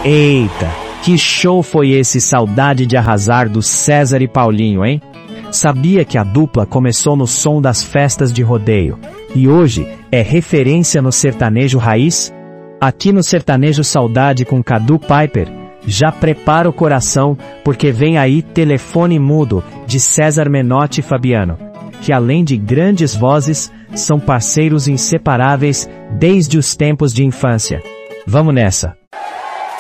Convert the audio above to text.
Eita, que show foi esse Saudade de Arrasar do César e Paulinho, hein? Sabia que a dupla começou no som das festas de rodeio e hoje é referência no sertanejo raiz? Aqui no Sertanejo Saudade com Cadu Piper, já prepara o coração porque vem aí Telefone Mudo de César Menotti e Fabiano, que além de grandes vozes, são parceiros inseparáveis desde os tempos de infância. Vamos nessa!